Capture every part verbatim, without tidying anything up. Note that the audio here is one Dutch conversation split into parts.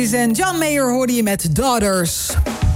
Breeze en John Mayer hoorde je met Daughters.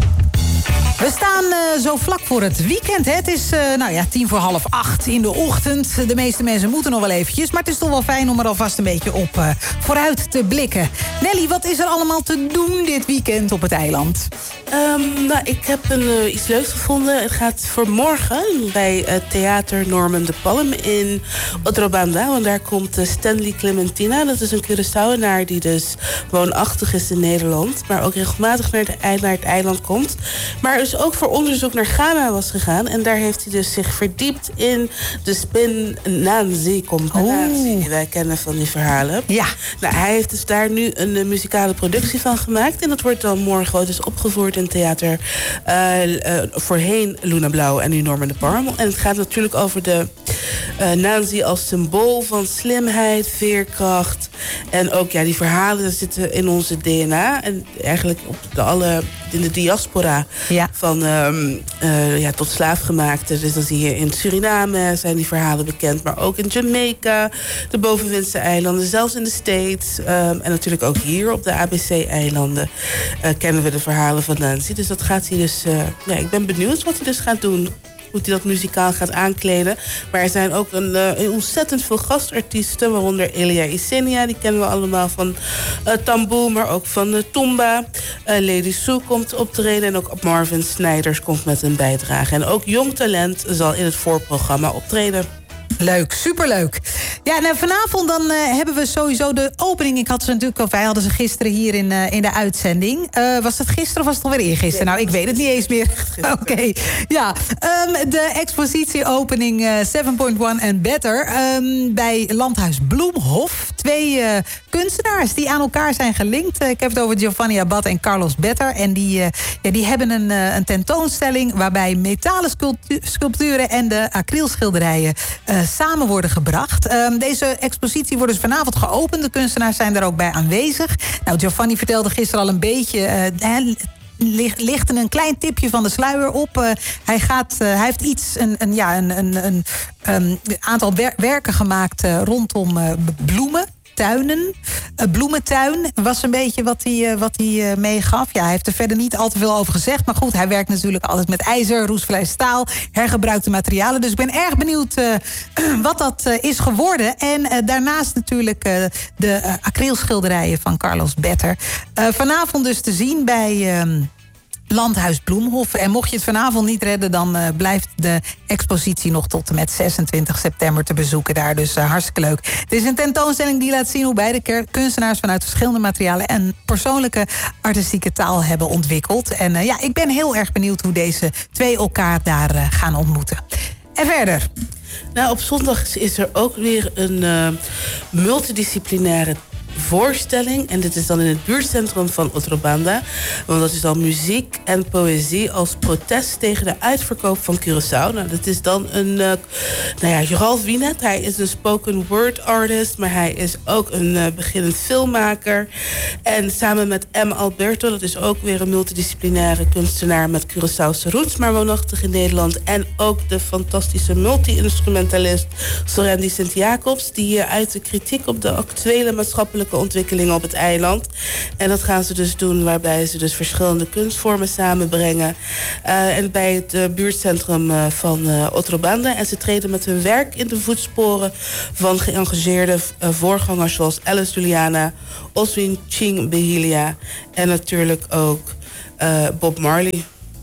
We staan uh, zo vlak voor het weekend. Hè? Het is uh, nou ja, tien voor half acht in de ochtend. De meeste mensen moeten nog wel eventjes. Maar het is toch wel fijn om er alvast een beetje op uh, vooruit te blikken. Nelly, wat is er allemaal te doen dit weekend op het eiland? Um, nou, ik heb een, uh, iets leuks gevonden. Het gaat voor morgen bij uh, Theater Norman de Palm in Otrobanda. Want daar komt uh, Stanley Clementina. Dat is een Curaçaoenaar die dus woonachtig is in Nederland. Maar ook regelmatig naar, de, naar het eiland komt. Maar dus ook voor onderzoek naar Ghana was gegaan. En daar heeft hij dus zich verdiept in de Spin Nansi-comparatie. Oh. Die wij kennen van die verhalen. Ja. Nou, hij heeft dus daar nu een uh, muzikale productie van gemaakt. En dat wordt dan morgen dus opgevoerd in theater. Uh, uh, voorheen Luna Blauw en nu Norman de Palm. En het gaat natuurlijk over de uh, Nansi als symbool van slimheid, veerkracht. En ook ja, die verhalen zitten in onze D N A. En eigenlijk op de alle, in de diaspora ja. van um, uh, ja, tot slaafgemaakten. Dus dan zie je in Suriname zijn die verhalen bekend. Maar ook in Jamaica, de Bovenwindse eilanden, zelfs in de States. Um, en natuurlijk ook hier op de A B C-eilanden uh, kennen we de verhalen van Nansi. Dus dat gaat hij dus. Uh, ja, ik ben benieuwd wat hij dus gaat doen. Hoe hij dat muzikaal gaat aankleden. Maar er zijn ook een, uh, een ontzettend veel gastartiesten. Waaronder Elia Isenia, die kennen we allemaal van uh, Tamboe. Maar ook van uh, Tumba. Uh, Lady Sue komt optreden. En ook Marvin Snijders komt met een bijdrage. En ook Jong Talent zal in het voorprogramma optreden. Leuk, superleuk. Ja, nou, vanavond dan uh, hebben we sowieso de opening. Ik had ze natuurlijk al, wij hadden ze gisteren hier in, uh, in de uitzending. Uh, was het gisteren of was het alweer eergisteren? Nou, ik weet het niet eens meer. Oké, okay. Ja. Um, de expositieopening uh, zeven punt één and Better um, bij Landhuis Bloemhof. Twee uh, kunstenaars die aan elkaar zijn gelinkt. Uh, ik heb het over Giovanni Abad en Carlos Better. En die, uh, ja, die hebben een, uh, een tentoonstelling waarbij metalen sculptu- sculpturen en de acrylschilderijen uh, samen worden gebracht. Um, deze expositie wordt dus vanavond geopend. De kunstenaars zijn daar ook bij aanwezig. Nou, Giovanni vertelde gisteren al een beetje. Uh, hij lichtte een klein tipje van de sluier op. Uh, hij, gaat, uh, hij heeft iets, een, een, ja, een, een, een, een aantal wer- werken gemaakt uh, rondom uh, bloemen. Tuinen, uh, bloementuin was een beetje wat hij, uh, wat hij uh, meegaf. Ja, hij heeft er verder niet al te veel over gezegd. Maar goed, hij werkt natuurlijk altijd met ijzer, roestvlees, staal, hergebruikte materialen. Dus ik ben erg benieuwd uh, wat dat uh, is geworden. En uh, daarnaast natuurlijk uh, de uh, acrylschilderijen van Carlos Better. Uh, vanavond dus te zien bij Uh, Landhuis Bloemhof. En mocht je het vanavond niet redden, dan uh, blijft de expositie nog tot en met zesentwintig september te bezoeken daar. Dus uh, hartstikke leuk. Het is een tentoonstelling die laat zien hoe beide kunstenaars vanuit verschillende materialen en persoonlijke artistieke taal hebben ontwikkeld. En uh, ja, ik ben heel erg benieuwd hoe deze twee elkaar daar uh, gaan ontmoeten. En verder. Nou, op zondag is er ook weer een uh, multidisciplinaire voorstelling. En dit is dan in het buurtcentrum van Otrobanda. Want dat is dan muziek en poëzie als protest tegen de uitverkoop van Curaçao. Nou, dat is dan een Uh, nou ja, Ralf Wienet. Hij is een spoken word artist. Maar hij is ook een uh, beginnend filmmaker. En samen met M. Alberto. Dat is ook weer een multidisciplinaire kunstenaar met Curaçaose roots. Maar woonachtig in Nederland. En ook de fantastische multi-instrumentalist Sorendi Sint-Jacobs. Die uh, uit de kritiek op de actuele maatschappelijke ontwikkelingen op het eiland. En dat gaan ze dus doen waarbij ze dus verschillende kunstvormen samenbrengen. Uh, en bij het uh, buurtcentrum uh, van uh, Otrobanda. En ze treden met hun werk in de voetsporen van geëngageerde uh, voorgangers zoals Alice Juliana, Oswin Ching Behilia en natuurlijk ook uh, Bob Marley.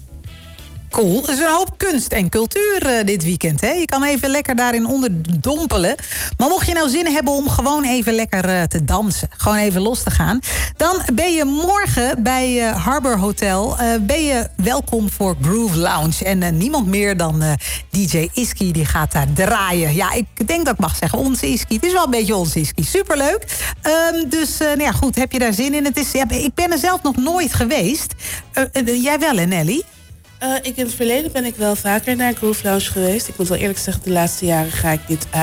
Cool. Er is een hoop kunst en cultuur uh, dit weekend. Hè? Je kan even lekker daarin onderdompelen. Maar mocht je nou zin hebben om gewoon even lekker uh, te dansen. Gewoon even los te gaan. Dan ben je morgen bij uh, Harbor Hotel. Uh, ben je welkom voor Groove Lounge. En uh, niemand meer dan uh, D J Iski die gaat daar draaien. Ja, ik denk dat ik mag zeggen onze Iski. Het is wel een beetje onze Iski. Superleuk. Um, dus uh, nou ja, goed, heb je daar zin in? Het is, ja, ik ben er zelf nog nooit geweest. Uh, uh, jij wel, hè, Nelly? Uh, ik in het verleden ben ik wel vaker naar Groove Lounge geweest. Ik moet wel eerlijk zeggen, de laatste jaren ga ik niet uit.